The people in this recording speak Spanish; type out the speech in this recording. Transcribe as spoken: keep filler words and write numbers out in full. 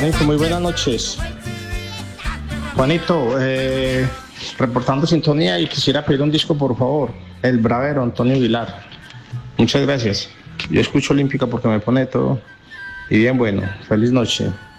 Juanito, muy buenas noches. Juanito, eh, reportando sintonía y quisiera pedir un disco, por favor. El Bravero, Antonio Vilar. Muchas gracias. Yo escucho Olímpica porque me pone todo. Y bien, bueno, feliz noche.